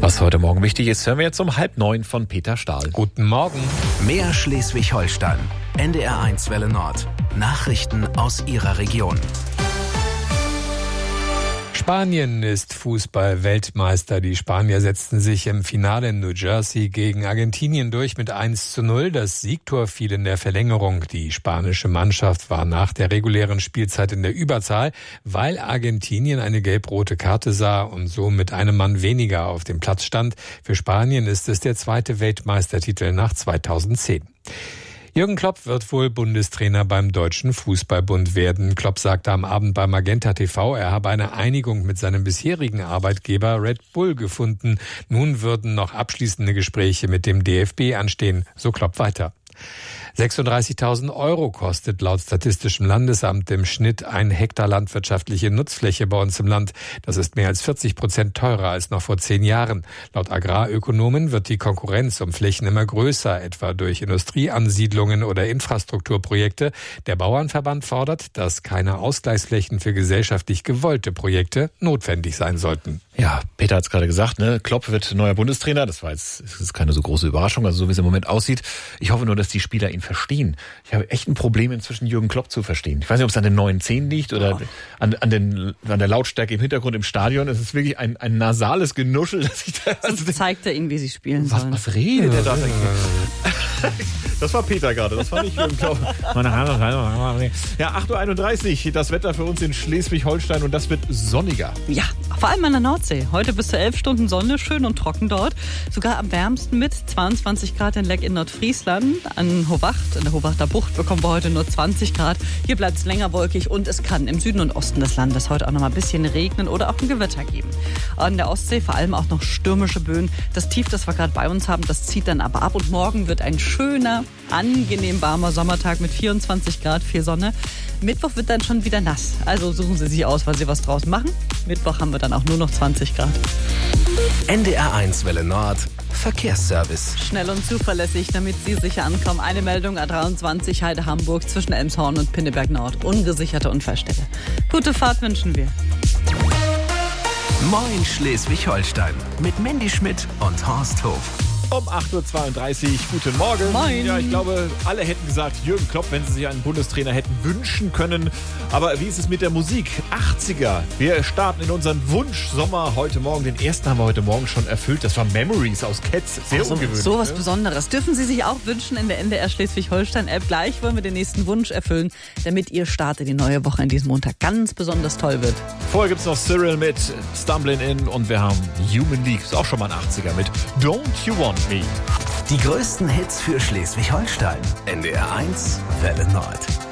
Was heute Morgen wichtig ist, hören wir jetzt um 8:30 von Peter Stahl. Guten Morgen. Mehr Schleswig-Holstein. NDR1 Welle Nord. Nachrichten aus Ihrer Region. Spanien ist Fußball-Weltmeister. Die Spanier setzten sich im Finale in New Jersey gegen Argentinien durch mit 1:0. Das Siegtor fiel in der Verlängerung. Die spanische Mannschaft war nach der regulären Spielzeit in der Überzahl, weil Argentinien eine gelb-rote Karte sah und so mit einem Mann weniger auf dem Platz stand. Für Spanien ist es der zweite Weltmeistertitel nach 2010. Jürgen Klopp wird wohl Bundestrainer beim Deutschen Fußballbund werden. Klopp sagte am Abend bei Magenta TV, er habe eine Einigung mit seinem bisherigen Arbeitgeber Red Bull gefunden. Nun würden noch abschließende Gespräche mit dem DFB anstehen, so Klopp weiter. 36.000 € kostet laut Statistischem Landesamt im Schnitt 1 Hektar landwirtschaftliche Nutzfläche bei uns im Land. Das ist mehr als 40% teurer als noch vor 10 Jahren. Laut Agrarökonomen wird die Konkurrenz um Flächen immer größer, etwa durch Industrieansiedlungen oder Infrastrukturprojekte. Der Bauernverband fordert, dass keine Ausgleichsflächen für gesellschaftlich gewollte Projekte notwendig sein sollten. Ja, Peter hat es gerade gesagt, ne? Klopp wird neuer Bundestrainer. Das ist keine so große Überraschung, also so wie es im Moment aussieht. Ich hoffe nur, dass die Spieler ihn verstehen. Ich habe echt ein Problem inzwischen, Jürgen Klopp zu verstehen. Ich weiß nicht, ob es an den neuen Zähnen liegt oder an der Lautstärke im Hintergrund im Stadion. Es ist wirklich ein nasales Genuschel. Das zeigt er ihnen, wie sie spielen sollen. Was redet er da? Das war Peter gerade, das war nicht Jürgen Klopp. Ja, 8:31 Uhr, das Wetter für uns in Schleswig-Holstein und das wird sonniger. Ja, vor allem an der Nordsee. Heute bis zu 11 Stunden Sonne, schön und trocken dort. Sogar am wärmsten mit 22 Grad in Leck in Nordfriesland. An Hovacht, in der Hovachter Bucht bekommen wir heute nur 20 Grad. Hier bleibt es länger wolkig und es kann im Süden und Osten des Landes heute auch noch mal ein bisschen regnen oder auch ein Gewitter geben. An der Ostsee vor allem auch noch stürmische Böen. Das Tief, das wir gerade bei uns haben, das zieht dann aber ab und morgen wird ein schöner, angenehm warmer Sommertag mit 24 Grad, viel Sonne. Mittwoch wird dann schon wieder nass. Also suchen Sie sich aus, weil Sie was draus machen. Mittwoch haben wir dann auch nur noch 20 Grad. NDR1 Welle Nord. Verkehrsservice. Schnell und zuverlässig, damit Sie sicher ankommen. Eine Meldung A23 Heide-Hamburg zwischen Elmshorn und Pinneberg Nord. Ungesicherte Unfallstelle. Gute Fahrt wünschen wir. Moin Schleswig-Holstein. Mit Mandy Schmidt und Horst Hof. Um 8:32 Uhr, guten Morgen. Moin. Ja, ich glaube, alle hätten gesagt, Jürgen Klopp, wenn sie sich einen Bundestrainer hätten wünschen können. Aber wie ist es mit der Musik? 80er. Wir starten in unseren Wunschsommer heute Morgen. Den ersten haben wir heute Morgen schon erfüllt. Das war Memories aus Cats. Sehr ungewöhnlich. So was Besonderes. Dürfen Sie sich auch wünschen in der NDR Schleswig-Holstein-App. Gleich wollen wir den nächsten Wunsch erfüllen, damit Ihr Start in die neue Woche in diesem Montag ganz besonders toll wird. Vorher gibt es noch Cyril mit Stumbling In und wir haben Human League. Ist auch schon mal ein 80er mit Don't You Want Me. Die größten Hits für Schleswig-Holstein. NDR1 Welle Nord.